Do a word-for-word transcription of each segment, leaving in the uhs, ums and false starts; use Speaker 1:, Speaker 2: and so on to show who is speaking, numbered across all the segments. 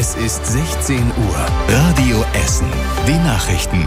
Speaker 1: Es ist sechzehn Uhr. Radio Essen. Die Nachrichten.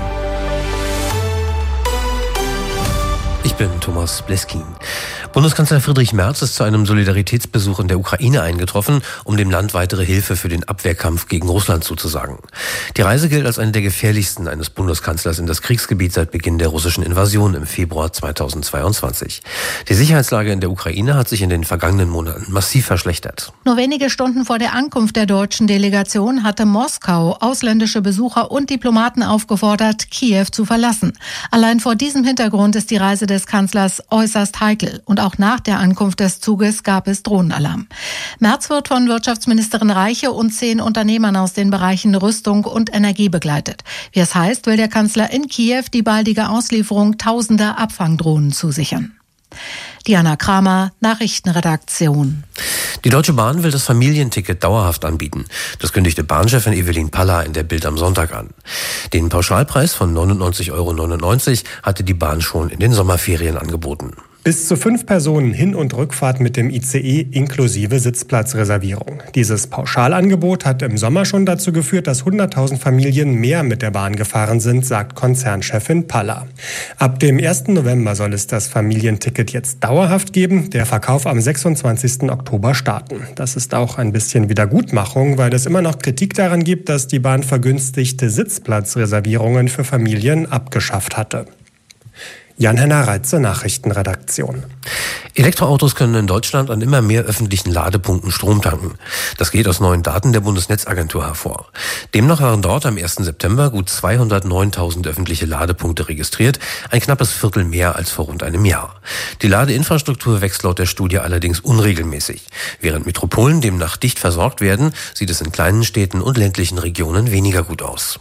Speaker 2: Ich bin Thomas Bleskin. Bundeskanzler Friedrich Merz ist zu einem Solidaritätsbesuch in der Ukraine eingetroffen, um dem Land weitere Hilfe für den Abwehrkampf gegen Russland zuzusagen. Die Reise gilt als eine der gefährlichsten eines Bundeskanzlers in das Kriegsgebiet seit Beginn der russischen Invasion im Februar zweitausendzweiundzwanzig. Die Sicherheitslage in der Ukraine hat sich in den vergangenen Monaten massiv verschlechtert.
Speaker 3: Nur wenige Stunden vor der Ankunft der deutschen Delegation hatte Moskau ausländische Besucher und Diplomaten aufgefordert, Kiew zu verlassen. Allein vor diesem Hintergrund ist die Reise des Kanzlers äußerst heikel. Und auch nach der Ankunft des Zuges gab es Drohnenalarm. Merz wird von Wirtschaftsministerin Reiche und zehn Unternehmern aus den Bereichen Rüstung und Energie begleitet. Wie es heißt, will der Kanzler in Kiew die baldige Auslieferung tausender Abfangdrohnen zusichern. Diana Kramer, Nachrichtenredaktion.
Speaker 2: Die Deutsche Bahn will das Familienticket dauerhaft anbieten. Das kündigte Bahnchefin Evelyn Paller in der Bild am Sonntag an. Den Pauschalpreis von neunundneunzig Euro neunundneunzig hatte die Bahn schon in den Sommerferien angeboten.
Speaker 4: Bis zu fünf Personen Hin- und Rückfahrt mit dem I C E inklusive Sitzplatzreservierung. Dieses Pauschalangebot hat im Sommer schon dazu geführt, dass hunderttausend Familien mehr mit der Bahn gefahren sind, sagt Konzernchefin Paller. Ab dem ersten November soll es das Familienticket jetzt dauerhaft geben, der Verkauf am sechsundzwanzigsten Oktober starten. Das ist auch ein bisschen Wiedergutmachung, weil es immer noch Kritik daran gibt, dass die Bahn vergünstigte Sitzplatzreservierungen für Familien abgeschafft hatte. Jan-Henner Reitze, Nachrichtenredaktion.
Speaker 2: Elektroautos können in Deutschland an immer mehr öffentlichen Ladepunkten Strom tanken. Das geht aus neuen Daten der Bundesnetzagentur hervor. Demnach waren dort am ersten September gut zweihundertneuntausend öffentliche Ladepunkte registriert, ein knappes Viertel mehr als vor rund einem Jahr. Die Ladeinfrastruktur wächst laut der Studie allerdings unregelmäßig. Während Metropolen demnach dicht versorgt werden, sieht es in kleinen Städten und ländlichen Regionen weniger gut aus.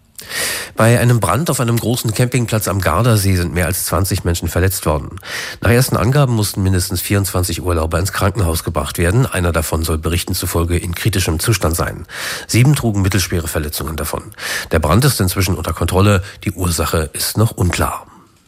Speaker 2: Bei einem Brand auf einem großen Campingplatz am Gardasee sind mehr als zwanzig Menschen verletzt worden. Nach ersten Angaben mussten mindestens vierundzwanzig Urlauber ins Krankenhaus gebracht werden. Einer davon soll Berichten zufolge in kritischem Zustand sein. Sieben trugen mittelschwere Verletzungen davon. Der Brand ist inzwischen unter Kontrolle. Die Ursache ist noch unklar.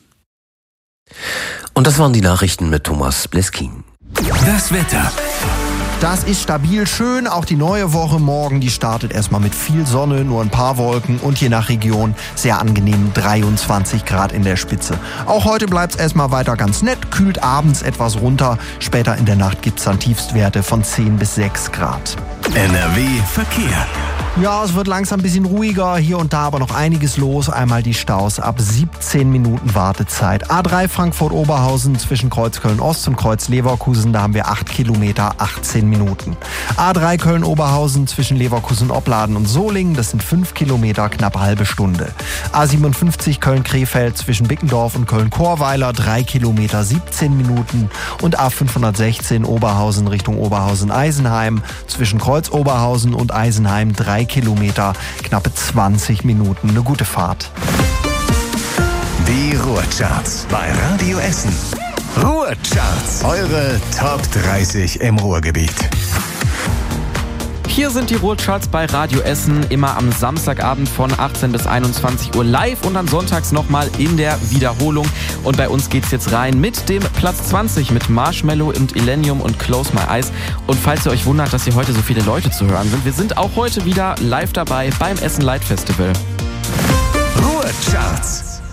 Speaker 2: Und das waren die Nachrichten mit Thomas Bleskin.
Speaker 1: Das Wetter.
Speaker 5: Das ist stabil schön, auch die neue Woche morgen, die startet erstmal mit viel Sonne, nur ein paar Wolken und je nach Region sehr angenehm dreiundzwanzig Grad in der Spitze. Auch heute bleibt es erstmal weiter ganz nett, kühlt abends etwas runter, später in der Nacht gibt es dann Tiefstwerte von zehn bis sechs Grad.
Speaker 1: N R W Verkehr.
Speaker 5: Ja, es wird langsam ein bisschen ruhiger, hier und da aber noch einiges los. Einmal die Staus ab siebzehn Minuten Wartezeit. A drei Frankfurt-Oberhausen zwischen Kreuz Köln-Ost und Kreuz Leverkusen, da haben wir acht Kilometer, achtzehn Minuten. A drei Köln-Oberhausen zwischen Leverkusen-Opladen und Solingen, das sind fünf Kilometer, knapp halbe Stunde. A siebenundfünfzig Köln-Krefeld zwischen Bickendorf und Köln-Chorweiler, drei Kilometer, siebzehn Minuten. Und A fünfhundertsechzehn Oberhausen Richtung Oberhausen-Eisenheim zwischen Kreuz Oberhausen und Eisenheim, drei Kilometer, knappe zwanzig Minuten. Eine gute Fahrt.
Speaker 1: Die Ruhrcharts bei Radio Essen. Ruhrcharts, eure Top dreißig im Ruhrgebiet.
Speaker 6: Hier sind die Ruhrcharts bei Radio Essen, immer am Samstagabend von achtzehn bis einundzwanzig Uhr live und dann sonntags nochmal in der Wiederholung. Und bei uns geht's jetzt rein mit dem Platz zwanzig mit Marshmello und Illenium und Close My Eyes. Und falls ihr euch wundert, dass hier heute so viele Leute zu hören sind, wir sind auch heute wieder live dabei beim Essen Light Festival.
Speaker 1: Ruhrcharts.